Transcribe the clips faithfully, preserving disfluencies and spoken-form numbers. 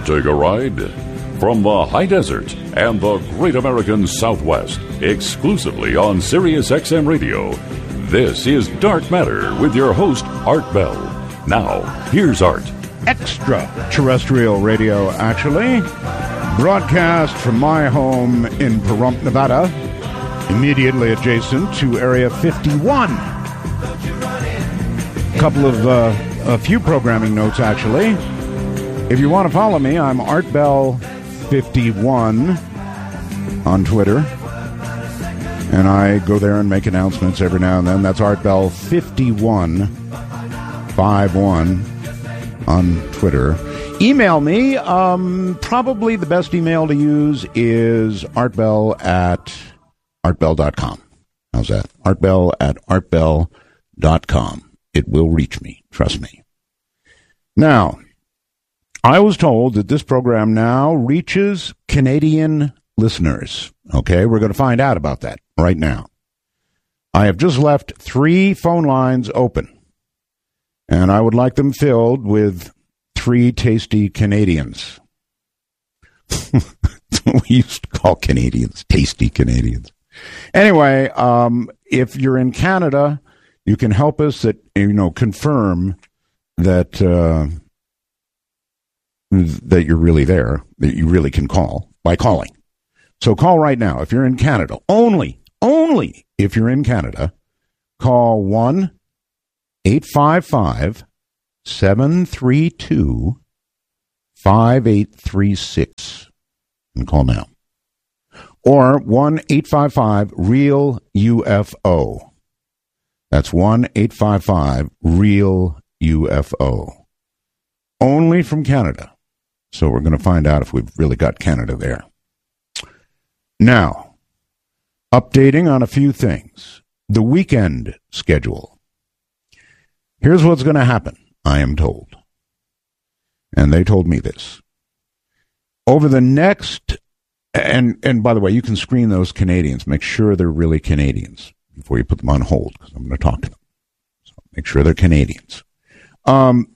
take a ride? From the high desert and the great American Southwest, exclusively on Sirius X M Radio, this is Dark Matter with your host, Art Bell. Now, here's Art. Extraterrestrial radio, actually. Broadcast from my home in Pahrump, Nevada, immediately adjacent to Area fifty-one. A couple of, uh, a few programming notes, actually. If you want to follow me, I'm Art Bell fifty-one on Twitter. And I go there and make announcements every now and then. That's Art Bell fifty-one, fifty-one on Twitter. Email me. Um, probably the best email to use is artbell at artbell dot com. How's that? Artbell at artbell dot com. It will reach me. Trust me. Now, I was told that this program now reaches Canadian listeners. Okay, we're going to find out about that right now. I have just left three phone lines open, and I would like them filled with three tasty Canadians. That's what we used to call Canadians, tasty Canadians. Anyway, um, if you're in Canada, you can help us that, you know, confirm that uh, that you're really there, that you really can call by calling. So call right now. If you're in Canada, only, only if you're in Canada, call one eight five five seven three two five eight three six and call now. Or one eight five five real U F O. That's one eight five five real U F O. Only from Canada. So we're going to find out if we've really got Canada there. Now, updating on a few things. The weekend schedule. Here's what's going to happen, I am told. And they told me this. Over the next, and and by the way, you can screen those Canadians. Make sure they're really Canadians before you put them on hold, because I'm going to talk to them. So make sure they're Canadians. Um,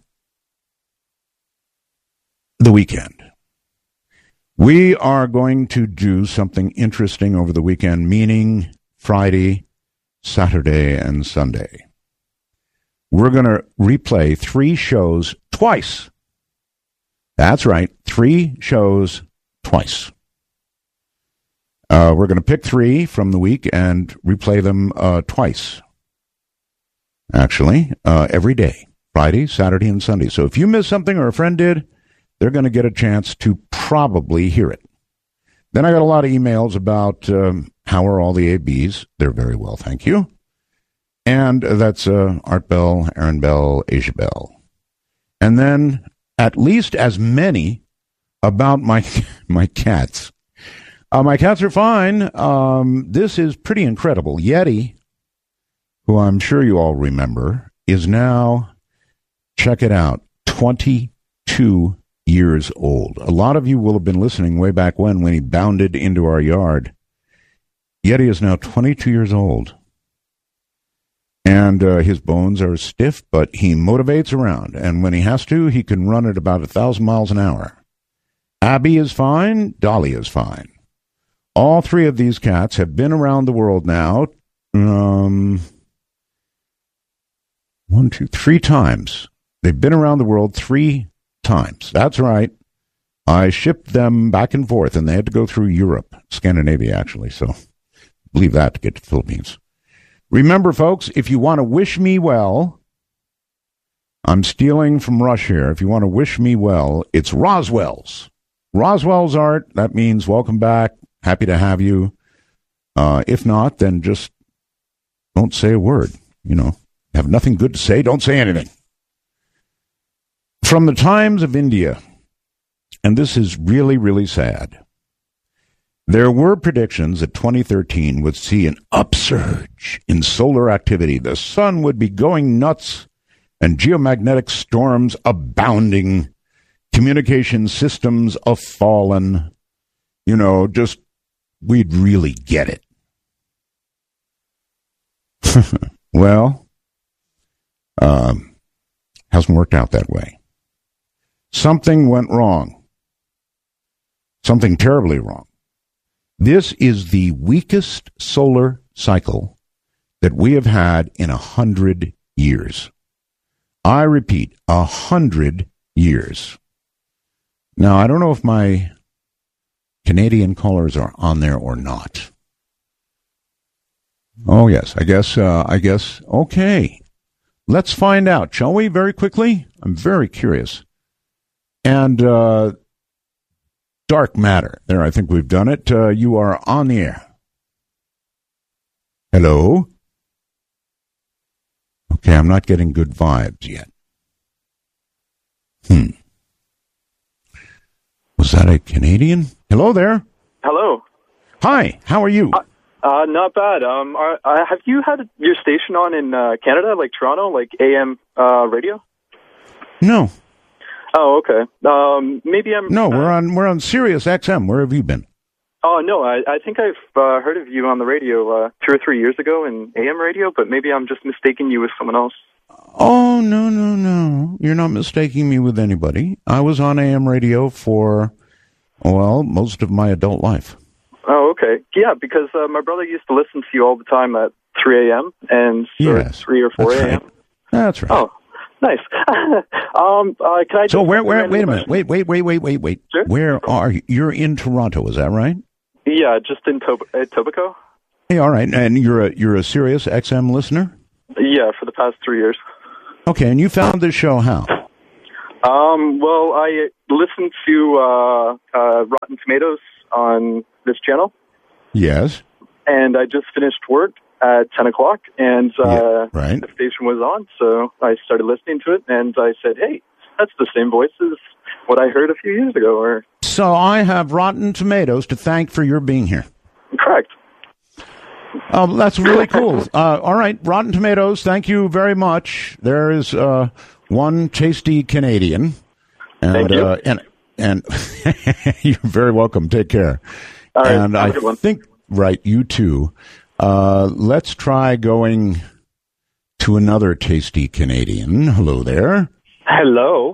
the weekend. We are going to do something interesting over the weekend, meaning Friday, Saturday, and Sunday. We're going to replay three shows twice. That's right, three shows twice. Uh, we're going to pick three from the week and replay them uh, twice. Actually, uh, every day, Friday, Saturday, and Sunday. So if you missed something or a friend did, they're going to get a chance to probably hear it. Then I got a lot of emails about um, how are all the A Bs. They're very well, thank you. And that's uh, Art Bell, Aaron Bell, Asia Bell. And then at least as many about my my cats. Uh, my cats are fine. Um, this is pretty incredible. Yeti, who I'm sure you all remember, is now, check it out, twenty-two years old. A lot of you will have been listening way back when, when he bounded into our yard. Yeti is now twenty-two years old. And uh, his bones are stiff, but he motivates around. And when he has to, he can run at about a thousand miles an hour. Abby is fine. Dolly is fine. All three of these cats have been around the world now. Um, one, two, three times. They've been around the world three times. That's right. I shipped them back and forth, and they had to go through Europe, Scandinavia, actually. So believe that to get to the Philippines. Remember, folks, if you want to wish me well, I'm stealing from Rush here. If you want to wish me well, it's Roswell's. Roswell's Art. That means welcome back. Happy to have you. Uh, if not, then just don't say a word. You know, have nothing good to say. Don't say anything. From the Times of India, and this is really, really sad. There were predictions that twenty thirteen would see an upsurge in solar activity. The sun would be going nuts and geomagnetic storms abounding. Communication systems a fallen. You know, just, we'd really get it. Well, um, hasn't worked out that way. Something went wrong something terribly wrong. This is the weakest solar cycle that we have had in a hundred years. I repeat, a hundred years. Now, I don't know if my Canadian callers are on there or not. Oh, yes, I guess, uh, I guess, okay. Let's find out, shall we, very quickly? I'm very curious. And, uh, dark matter. There, I think we've done it. Uh, you are on the air. Hello? Okay, I'm not getting good vibes yet. Hmm. Was that a Canadian? Hello there. Hello. Hi, how are you? Uh, uh, not bad. Um, are, uh, have you had your station on in uh, Canada, like Toronto, like A M uh, radio? No. Oh, okay. Um, maybe I'm. No, uh, we're on we're on Sirius X M. Where have you been? Oh no, I, I think I've uh, heard of you on the radio uh, two or three years ago in A M radio, but maybe I'm just mistaking you with someone else. Oh no no no! You're not mistaking me with anybody. I was on A M radio for, well, most of my adult life. Oh, okay. Yeah, because uh, my brother used to listen to you all the time at three a.m. and so Yes, three or four a.m. Right. That's right. Oh, nice. um, uh, can I? So just where where wait a question? minute wait wait wait wait wait wait Sure? Where are you? You're in Toronto, is that right? Yeah, just in Tob- uh, Tobico. Hey, all right, and you're a you're a Sirius X M listener. Yeah, for the past three years. Okay, and you found this show how? Um, well, I listened to uh, uh, Rotten Tomatoes on this channel, Yes. and I just finished work at ten o'clock, and uh, Yeah, right. the station was on, so I started listening to it, and I said, hey, that's the same voice as what I heard a few years ago. Or So I have Rotten Tomatoes to thank for your being here. Correct. Um, that's really cool. Uh, all right, Rotten Tomatoes, thank you very much. There is uh, one tasty Canadian. And, Thank you. Uh, and and you're very welcome. Take care. All right, and have I a good one. think, right, you too. Uh, let's try going to another tasty Canadian. Hello there. Hello.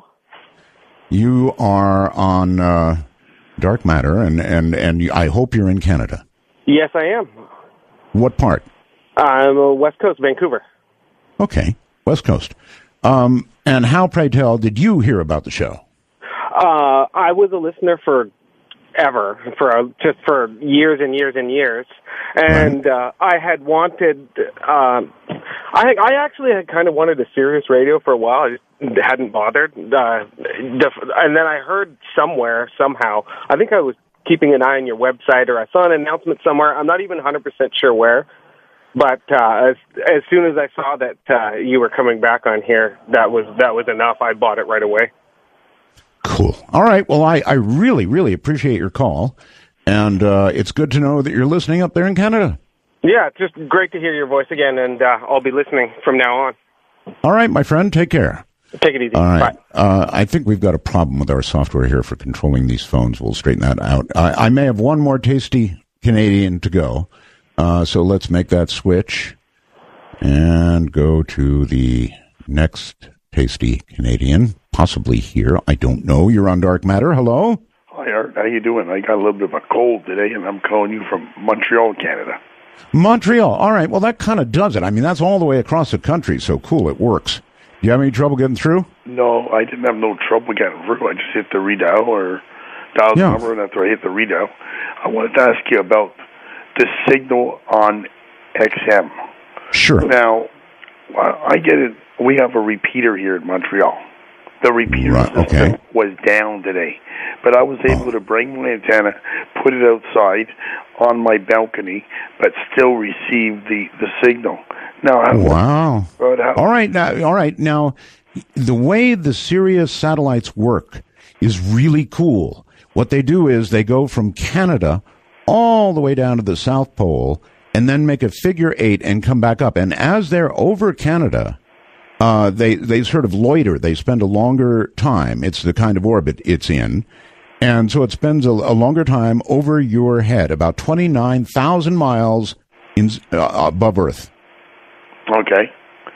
You are on uh, Dark Matter, and, and, and you, I hope you're in Canada. Yes, I am. What part? I'm uh, West Coast, Vancouver. Okay, West Coast. Um, and how, pray tell, did you hear about the show? Uh, I was a listener for ever, for uh, just for years and years and years, and uh, I had wanted. Um, I I actually had kind of wanted a Sirius radio for a while. I just hadn't bothered, uh, the, and then I heard somewhere somehow. I think I was keeping an eye on your website, or I saw an announcement somewhere. I'm not even one hundred percent sure where. But uh, as as soon as I saw that uh, you were coming back on here, that was that was enough. I bought it right away. Cool. All right. Well, I, I really, really appreciate your call. And uh, it's good to know that you're listening up there in Canada. Yeah, it's just great to hear your voice again, and uh, I'll be listening from now on. All right, my friend. Take care. Take it easy. All right. Bye. Uh, I think we've got a problem with our software here for controlling these phones. We'll straighten that out. I, I may have one more tasty Canadian to go. Uh, so let's make that switch and go to the next tasty Canadian, possibly here. I don't know. You're on Dark Matter. Hello? Hi, Art. How you doing? I got a little bit of a cold today, and I'm calling you from Montreal, Canada. Montreal. All right. Well, that kind of does it. I mean, that's all the way across the country. So cool. It works. Do you have any trouble getting through? No, I didn't have no trouble getting through. I just hit the redial or dial the Yeah. number, and after I hit the redial, I wanted to ask you about the signal on X M. Sure. Now, I get it. We have a repeater here in Montreal. The repeater Right, system okay. was down today, but I was able Oh. to bring my antenna, put it outside on my balcony, but still receive the, the signal. Now, how, Wow. but how, All right. Now, all right. Now, the way the Sirius satellites work is really cool. What they do is they go from Canada all the way down to the South Pole and then make a figure eight and come back up. And as they're over Canada, uh, they, they sort of loiter. They spend a longer time. It's the kind of orbit it's in. And so it spends a, a longer time over your head, about twenty-nine thousand miles in, uh, above Earth. Okay.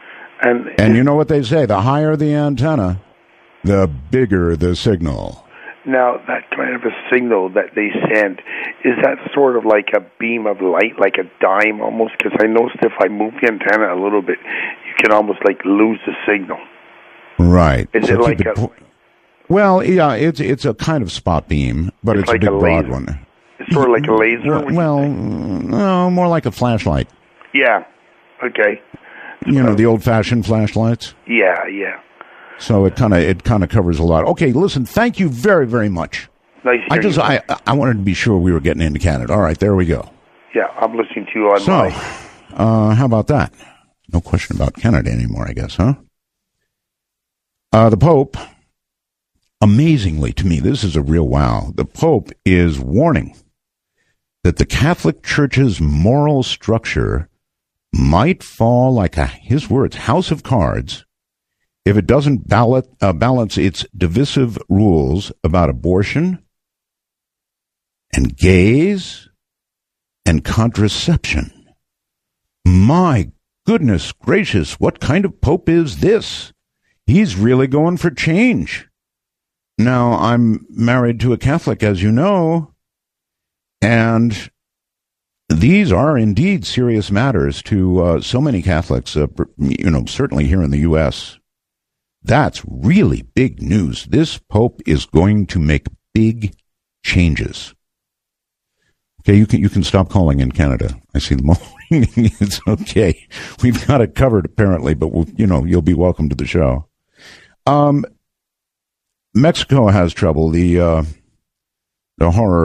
And, And you know what they say, the higher the antenna, the bigger the signal. Now, that kind of a signal that they send, is that sort of like a beam of light, like a dime almost? Because I noticed if I move the antenna a little bit, you can almost like lose the signal. Right. Is so it like it a... Po- well, yeah, it's it's a kind of spot beam, but it's, it's like a big a broad laser. one. It's sort of like a laser? Well, well no, more like a flashlight. Yeah. Okay. You know, the old-fashioned flashlights? Yeah, yeah. So it kind of it kind of covers a lot. Okay, listen, thank you very, very much. Nice I just you. I I wanted to be sure we were getting into Canada. All right, there we go. Yeah, I'm listening to you on So, my... uh, how about that? No question about Canada anymore, I guess, huh? Uh, the Pope, amazingly to me, this is a real wow. The Pope is warning that the Catholic Church's moral structure might fall like a, his words, house of cards if it doesn't ballot, uh, balance its divisive rules about abortion and gays and contraception. My goodness gracious, what kind of Pope is this? He's really going for change. Now, I'm married to a Catholic, as you know, and these are indeed serious matters to uh, so many Catholics, uh, you know, certainly here in the U S That's really big news. This Pope is going to make big changes. Okay, you can you can stop calling in Canada. I see the morning. It's okay. We've got it covered apparently, but we'll, you know, you'll be welcome to the show. Um, Mexico has trouble. The uh, the horror